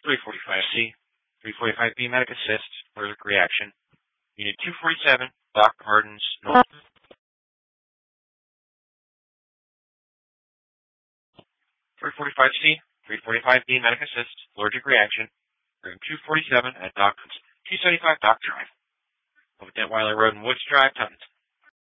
345C, 345B medic assist, allergic reaction. Unit 247, Dr. Martin's North. 345C, 345B medic assist, allergic reaction. Room 247 at Dr. 275 Dock Drive. Over at Detweiler Road and Woods Drive, Tottenham.